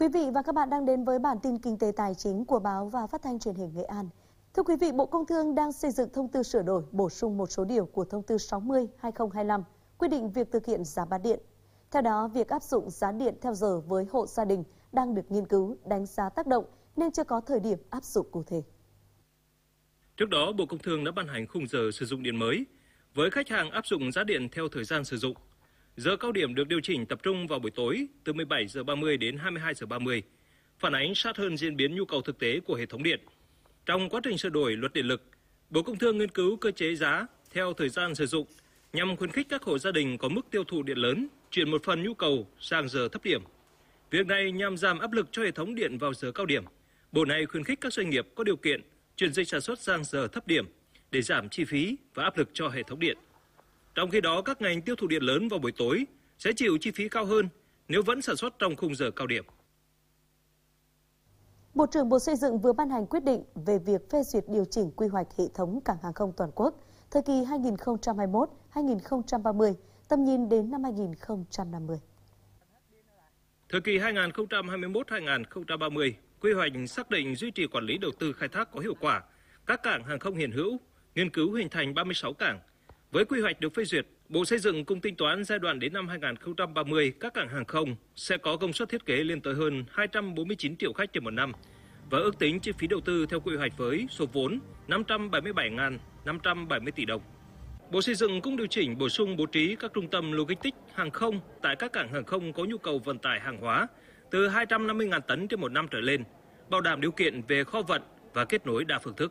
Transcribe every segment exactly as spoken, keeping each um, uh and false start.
Quý vị và các bạn đang đến với bản tin kinh tế tài chính của báo và phát thanh truyền hình Nghệ An. Thưa quý vị, Bộ Công Thương đang xây dựng thông tư sửa đổi, bổ sung một số điều của thông tư sáu mươi trên hai nghìn không trăm hai mươi lăm quy định việc thực hiện giá bán điện. Theo đó, việc áp dụng giá điện theo giờ với hộ gia đình đang được nghiên cứu, đánh giá tác động nên chưa có thời điểm áp dụng cụ thể. Trước đó, Bộ Công Thương đã ban hành khung giờ sử dụng điện mới với khách hàng áp dụng giá điện theo thời gian sử dụng. Giờ cao điểm được điều chỉnh tập trung vào buổi tối từ mười bảy giờ ba mươi đến hai mươi hai giờ ba mươi, phản ánh sát hơn diễn biến nhu cầu thực tế của hệ thống điện. Trong quá trình sửa đổi luật điện lực, Bộ Công Thương nghiên cứu cơ chế giá theo thời gian sử dụng nhằm khuyến khích các hộ gia đình có mức tiêu thụ điện lớn chuyển một phần nhu cầu sang giờ thấp điểm. Việc này nhằm giảm áp lực cho hệ thống điện vào giờ cao điểm. Bộ này khuyến khích các doanh nghiệp có điều kiện chuyển dịch sản xuất sang giờ thấp điểm để giảm chi phí và áp lực cho hệ thống điện. Trong khi đó, các ngành tiêu thụ điện lớn vào buổi tối sẽ chịu chi phí cao hơn nếu vẫn sản xuất trong khung giờ cao điểm. Bộ trưởng Bộ Xây dựng vừa ban hành quyết định về việc phê duyệt điều chỉnh quy hoạch hệ thống cảng hàng không toàn quốc thời kỳ hai nghìn không trăm hai mươi mốt đến hai nghìn không trăm ba mươi, tầm nhìn đến năm hai nghìn không trăm năm mươi. Thời kỳ hai nghìn không trăm hai mươi mốt đến hai nghìn không trăm ba mươi, quy hoạch xác định duy trì quản lý đầu tư khai thác có hiệu quả các cảng hàng không hiện hữu, nghiên cứu hình thành ba mươi sáu cảng. Với quy hoạch được phê duyệt, Bộ Xây dựng cũng tính toán giai đoạn đến năm hai nghìn không trăm ba mươi, các cảng hàng không sẽ có công suất thiết kế lên tới hơn hai trăm bốn mươi chín triệu khách trên một năm và ước tính chi phí đầu tư theo quy hoạch với số vốn năm trăm bảy mươi bảy nghìn năm trăm bảy mươi tỷ đồng. Bộ Xây dựng cũng điều chỉnh bổ sung bố trí các trung tâm logistics hàng không tại các cảng hàng không có nhu cầu vận tải hàng hóa từ hai trăm năm mươi nghìn tấn trên một năm trở lên, bảo đảm điều kiện về kho vận và kết nối đa phương thức.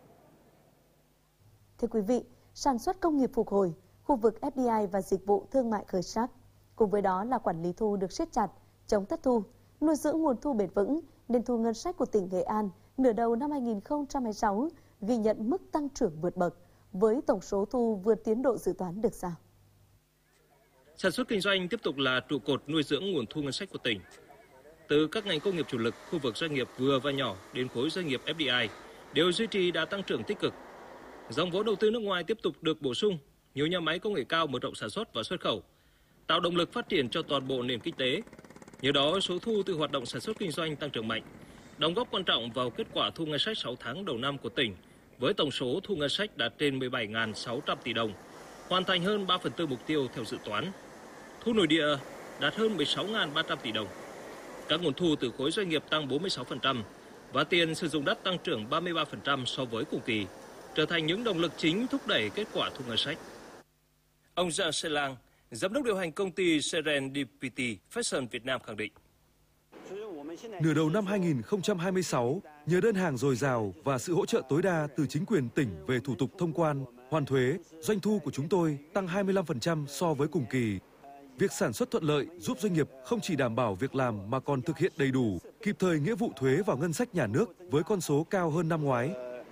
Thưa quý vị, sản xuất công nghiệp phục hồi, khu vực ép đê i và dịch vụ thương mại khởi sắc. Cùng với đó là quản lý thu được siết chặt, chống thất thu, nuôi dưỡng nguồn thu bền vững, nên thu ngân sách của tỉnh Nghệ An nửa đầu năm hai nghìn không trăm hai mươi sáu ghi nhận mức tăng trưởng vượt bậc, với tổng số thu vượt tiến độ dự toán được giao. Sản xuất kinh doanh tiếp tục là trụ cột nuôi dưỡng nguồn thu ngân sách của tỉnh. Từ các ngành công nghiệp chủ lực, khu vực doanh nghiệp vừa và nhỏ đến khối doanh nghiệp ép đê i đều duy trì đà tăng trưởng tích cực. Dòng vốn đầu tư nước ngoài tiếp tục được bổ sung, nhiều nhà máy công nghệ cao mở rộng sản xuất và xuất khẩu, tạo động lực phát triển cho toàn bộ nền kinh tế. Nhờ đó, số thu từ hoạt động sản xuất kinh doanh tăng trưởng mạnh, đóng góp quan trọng vào kết quả thu ngân sách sáu tháng đầu năm của tỉnh, với tổng số thu ngân sách đạt trên mười bảy nghìn sáu trăm tỷ đồng, hoàn thành hơn ba phần tư mục tiêu theo dự toán. Thu nội địa đạt hơn mười sáu nghìn ba trăm tỷ đồng. Các nguồn thu từ khối doanh nghiệp tăng bốn mươi sáu phần trăm và tiền sử dụng đất tăng trưởng ba mươi ba phần trăm so với cùng kỳ, trở thành những động lực chính thúc đẩy kết quả thu ngân sách. Ông Jean Selang, giám đốc điều hành công ty Serendipity Fashion Việt Nam khẳng định. Nửa đầu năm hai nghìn không trăm hai mươi sáu, nhờ đơn hàng dồi dào và sự hỗ trợ tối đa từ chính quyền tỉnh về thủ tục thông quan, hoàn thuế, doanh thu của chúng tôi tăng hai mươi lăm phần trăm so với cùng kỳ. Việc sản xuất thuận lợi giúp doanh nghiệp không chỉ đảm bảo việc làm mà còn thực hiện đầy đủ, kịp thời nghĩa vụ thuế vào ngân sách nhà nước với con số cao hơn năm ngoái.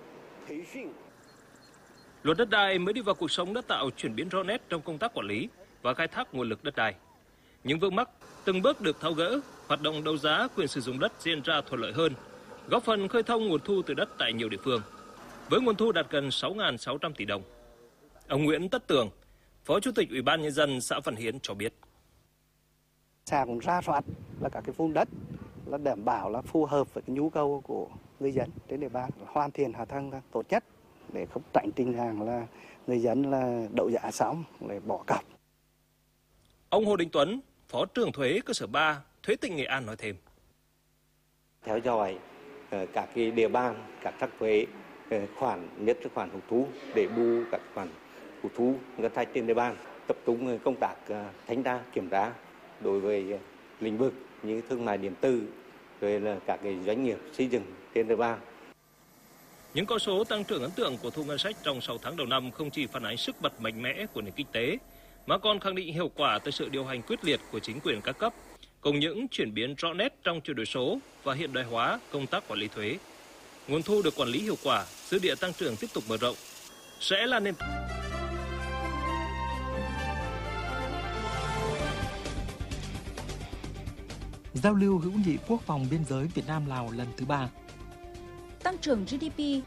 Luật đất đai mới đi vào cuộc sống đã tạo chuyển biến rõ nét trong công tác quản lý và khai thác nguồn lực đất đai. Những vướng mắc từng bước được tháo gỡ, hoạt động đấu giá quyền sử dụng đất diễn ra thuận lợi hơn, góp phần khơi thông nguồn thu từ đất tại nhiều địa phương, với nguồn thu đạt gần sáu nghìn sáu trăm tỷ đồng. Ông Nguyễn Tất Tường, Phó Chủ tịch Ủy ban Nhân dân xã Văn Hiến cho biết. Xã cũng ra soát là các cái vùng đất là đảm bảo là phù hợp với cái nhu cầu của người dân trên địa bàn, hoàn thiện hạ tầng tốt nhất để không tránh tình trạng là người dân là đấu giá xong để bỏ cọc. Ông Hồ Đình Tuấn, Phó trưởng thuế cơ sở ba, Thuế tỉnh Nghệ An nói thêm. Theo dõi các cái địa bàn, các trắc thuế khoản, nhất là khoản hụt thu để bù các khoản hụt thu ngân sách trên địa bàn, tập trung công tác thanh tra kiểm tra đối với lĩnh vực như thương mại điện tử, rồi là các cái doanh nghiệp xây dựng trên địa bàn. Những con số tăng trưởng ấn tượng của thu ngân sách trong sáu tháng đầu năm không chỉ phản ánh sức bật mạnh mẽ của nền kinh tế, mà còn khẳng định hiệu quả từ sự điều hành quyết liệt của chính quyền các cấp, cùng những chuyển biến rõ nét trong chuyển đổi số và hiện đại hóa công tác quản lý thuế. Nguồn thu được quản lý hiệu quả, dư địa tăng trưởng tiếp tục mở rộng, sẽ là nền. Giao lưu hữu nghị quốc phòng biên giới Việt Nam-Lào lần thứ ba. Tăng trưởng giê đê pê